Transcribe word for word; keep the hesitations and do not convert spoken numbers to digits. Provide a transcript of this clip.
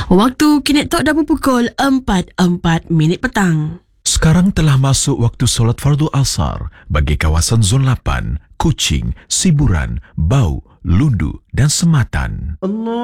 Waktu Kinet Talk dah pukul empat empat minit petang. Sekarang telah masuk waktu solat fardu asar bagi kawasan Zon lapan, Kuching, Siburan, Bau, Lundu dan Sematan. Allah